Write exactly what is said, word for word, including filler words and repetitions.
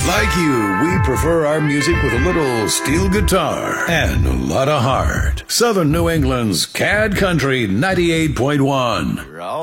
Like you, we prefer our music with a little steel guitar and a lot of heart. Southern New England's Cad Country ninety-eight point one.